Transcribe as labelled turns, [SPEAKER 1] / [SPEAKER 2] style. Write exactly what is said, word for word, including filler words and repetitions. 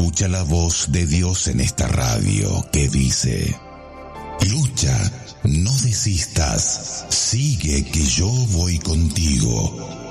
[SPEAKER 1] Escucha la voz de Dios en esta radio que dice: lucha, no desistas, sigue que yo voy contigo.